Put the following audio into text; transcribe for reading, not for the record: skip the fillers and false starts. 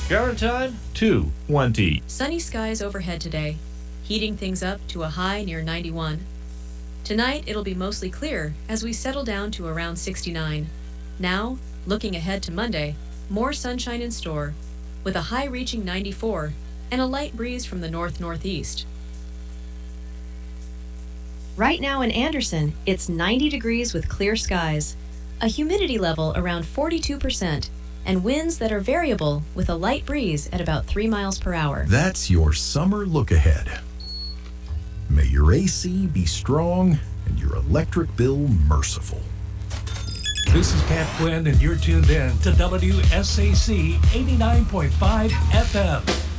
Current time, 2:20. Sunny skies overhead today, heating things up to a high near 91. Tonight, it'll be mostly clear as we settle down to around 69. Now, looking ahead to Monday, more sunshine in store, with a high reaching 94 and a light breeze from the north-northeast. Right now in Anderson, it's 90 degrees with clear skies, a humidity level around 42%, and winds that are variable with a light breeze at about 3 miles per hour. That's your summer look ahead. May your AC be strong and your electric bill merciful. This is Pat Quinn, and you're tuned in to WSAC 89.5 FM.